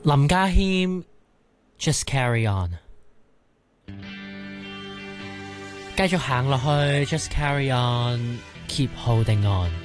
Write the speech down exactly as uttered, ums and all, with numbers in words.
林家謙 Just Carry On， 繼續行落去 Just Carry On， Keep Holding On。